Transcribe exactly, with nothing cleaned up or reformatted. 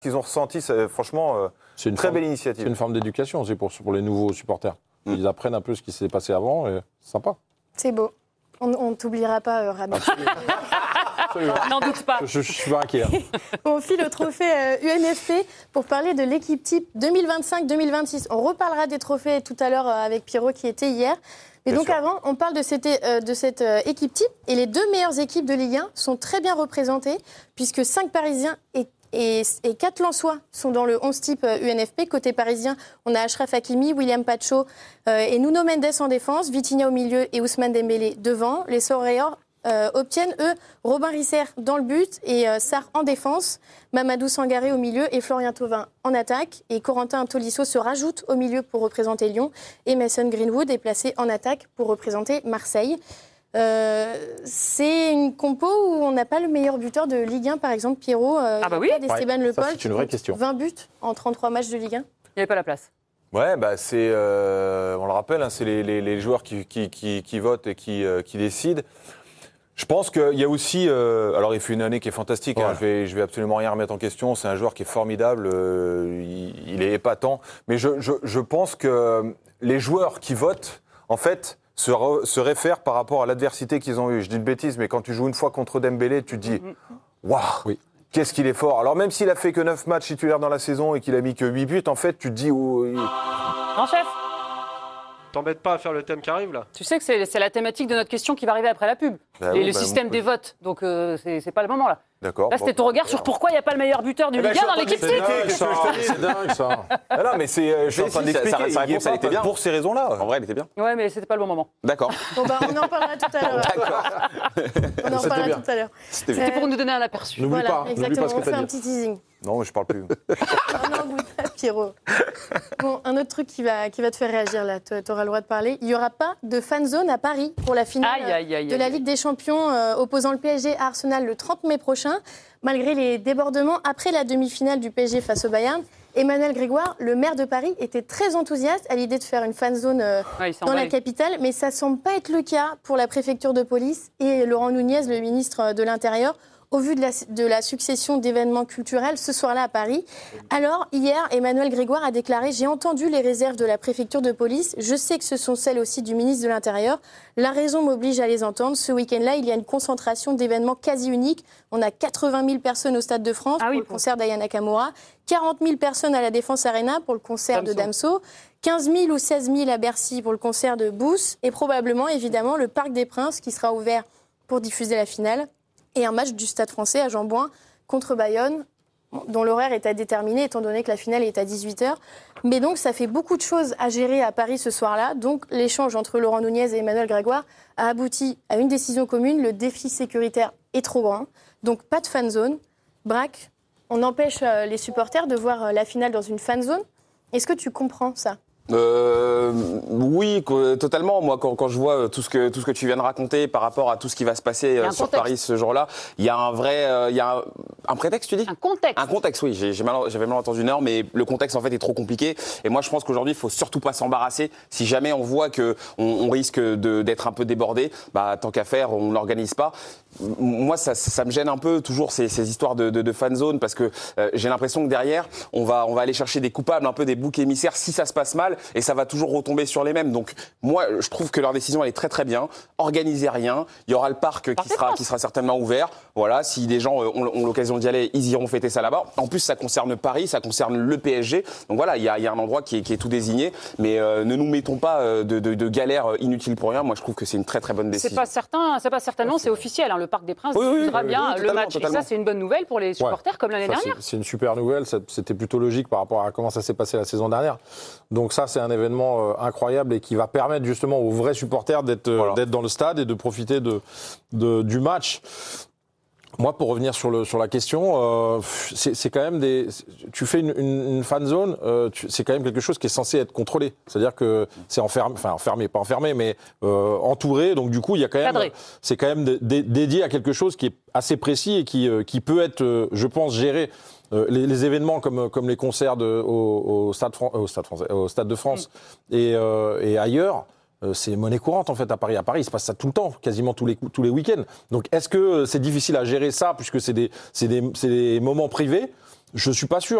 qu'ils ont ressenti, c'est, franchement, euh, c'est une très forme, belle initiative. C'est une forme d'éducation aussi pour, pour les nouveaux supporters. Mmh. Ils apprennent un peu ce qui s'est passé avant et c'est sympa. C'est beau. On ne t'oubliera pas, euh, Rami. N'en doute pas. Je, je, je suis pas inquiet. On file au trophée euh, U N F P pour parler de l'équipe type deux mille vingt-cinq deux mille vingt-six. On reparlera des trophées tout à l'heure euh, avec Pierrot qui était hier. Mais donc sûr. avant, on parle de cette, euh, de cette euh, équipe type. Et les deux meilleures équipes de Ligue un sont très bien représentées puisque cinq Parisiens et Et, et quatre Lensois sont dans le onze type U N F P. Côté parisien, on a Achraf Hakimi, William Pacho euh, et Nuno Mendes en défense, Vitinha au milieu et Ousmane Dembélé devant. Les Soreors euh, obtiennent, eux, Robin Risser dans le but et euh, Sarr en défense, Mamadou Sangaré au milieu et Florian Thauvin en attaque. Et Corentin Tolisso se rajoute au milieu pour représenter Lyon. Et Mason Greenwood est placé en attaque pour représenter Marseille. Euh, c'est une compo où on n'a pas le meilleur buteur de Ligue un, par exemple, Pierrot. Euh, ah bah oui, d'Esteban ouais, Le Pol. C'est une vraie question. vingt buts en trente-trois matchs de Ligue un. Il n'y avait pas la place. Ouais, bah c'est, euh, on le rappelle, hein, c'est les, les, les joueurs qui, qui, qui, qui votent et qui, euh, qui décident. Je pense qu'il y a aussi, euh, alors il fait une année qui est fantastique. Ouais. Hein, je vais, je vais absolument rien remettre en question. C'est un joueur qui est formidable. Euh, il, il est épatant. Mais je, je, je pense que les joueurs qui votent, en fait. Se, re, se réfèrent par rapport à l'adversité qu'ils ont eue. Je dis une bêtise, mais quand tu joues une fois contre Dembélé, tu te dis « Waouh, oui. Qu'est-ce qu'il est fort !» Alors même s'il a fait que neuf matchs titulaires dans la saison et qu'il a mis que huit buts, en fait, tu te dis oh, il... « Grand chef !» T'embêtes pas à faire le thème qui arrive, là ? Tu sais que c'est, c'est la thématique de notre question qui va arriver après la pub. Bah et oui, le bah système bon, des votes. Donc, euh, c'est, c'est pas le moment, là. D'accord. Là, c'était bon, ton regard bon, sur pourquoi il n'y a pas le meilleur buteur du eh ben, Ligue un dans l'équipe type. C'est dingue, c'est dingue, ça. Ah non, mais c'est, euh, je suis en train d'expliquer. Ça, ça, ça, ça était bien. Pour ces raisons-là. En vrai, elle était bien. Ouais, mais c'était pas le bon moment. D'accord. Bon, bah, on en parlera tout à l'heure. D'accord. On en parlera bien. tout à l'heure. C'était, c'était pour nous donner un aperçu. N'oublie voilà, pas. Exactement, N'oublie pas ce on fait un dit. petit teasing. Non, mais je parle plus. Oh non, goûte pas, Pierrot. Bon, un autre truc qui va, qui va te faire réagir, là, tu auras le droit de parler. Il n'y aura pas de fan zone à Paris pour la finale aïe, aïe, aïe, de la Ligue des Champions euh, opposant le P S G à Arsenal le trente mai prochain. Malgré les débordements après la demi-finale du P S G face au Bayern, Emmanuel Grégoire, le maire de Paris, était très enthousiaste à l'idée de faire une fan zone euh, ouais, dans la capitale, mais ça ne semble pas être le cas pour la préfecture de police et Laurent Nunez, le ministre de l'Intérieur, au vu de la, de la succession d'événements culturels ce soir-là à Paris. Alors, hier, Emmanuel Grégoire a déclaré « J'ai entendu les réserves de la préfecture de police. Je sais que ce sont celles aussi du ministre de l'Intérieur. La raison m'oblige à les entendre. Ce week-end-là, il y a une concentration d'événements quasi uniques. On a quatre-vingt mille personnes au Stade de France ah oui, pour le concert d'Aya Nakamura, quarante mille personnes à la Défense Arena pour le concert Damso. de Damso, quinze mille ou seize mille à Bercy pour le concert de Booth et probablement, évidemment, le Parc des Princes qui sera ouvert pour diffuser la finale. Et un match du Stade français à Jean-Bouin contre Bayonne, dont l'horaire est à déterminer, étant donné que la finale est à dix-huit heures. Mais donc, ça fait beaucoup de choses à gérer à Paris ce soir-là. Donc, l'échange entre Laurent Nunez et Emmanuel Grégoire a abouti à une décision commune. Le défi sécuritaire est trop grand. Donc, pas de fan zone. Braque, on empêche les supporters de voir la finale dans une fan zone. Est-ce que tu comprends ça ? Euh, oui, totalement. Moi, quand, quand je vois tout ce que tout ce que tu viens de raconter par rapport à tout ce qui va se passer sur contexte. Paris ce jour-là, il y a un vrai, euh, il y a un, un prétexte, tu dis ? Un contexte. Un contexte, oui. J'ai, j'ai mal, j'avais mal entendu une heure, mais le contexte en fait est trop compliqué. Et moi, je pense qu'aujourd'hui, il faut surtout pas s'embarrasser. Si jamais on voit que on, on risque de, d'être un peu débordé, bah tant qu'à faire, on l'organise pas. Moi, ça, ça me gêne un peu toujours ces, ces histoires de, de, de fan zone parce que euh, j'ai l'impression que derrière, on va on va aller chercher des coupables, un peu des boucs émissaires si ça se passe mal. Et ça va toujours retomber sur les mêmes. Donc, moi, je trouve que leur décision, elle est très, très bien. Organisez rien. Il y aura le parc qui sera, qui sera certainement ouvert. Voilà, si des gens ont, ont l'occasion d'y aller, ils iront fêter ça là-bas. En plus, ça concerne Paris, ça concerne le P S G. Donc voilà, il y a, il y a un endroit qui est, qui est tout désigné. Mais euh, ne nous mettons pas de, de, de galères inutiles pour rien. Moi, je trouve que c'est une très, très bonne décision. C'est pas certain, c'est pas certainement, c'est officiel. Hein. Le Parc des Princes oui, oui, diffusera oui, bien oui, le match. totalement. Et ça, c'est une bonne nouvelle pour les supporters, ouais. comme l'année ça, dernière. C'est, c'est une super nouvelle. Ça, c'était plutôt logique par rapport à comment ça s'est passé la saison dernière. Donc ça, c'est un événement euh, incroyable et qui va permettre justement aux vrais supporters d'être, voilà. d'être dans le stade et de profiter de, de, du match. Moi, pour revenir sur, le, sur la question, euh, c'est, c'est quand même des. Tu fais une, une, une fan zone, euh, tu, c'est quand même quelque chose qui est censé être contrôlé. C'est-à-dire que c'est enfermé, enfin enfermé, pas enfermé, mais euh, entouré. Donc du coup, il y a quand même. Cadré. C'est quand même d- d- dédié à quelque chose qui est assez précis et qui, euh, qui peut être, euh, je pense, géré. Euh, les, les événements comme, comme les concerts de, au, au, stade Fran- au, stade français, au Stade de France mmh. et, euh, et ailleurs. C'est monnaie courante en fait à Paris. À Paris, il se passe ça tout le temps, quasiment tous les tous les week-ends. Donc, est-ce que c'est difficile à gérer ça puisque c'est des c'est des c'est des moments privés Je suis pas sûr.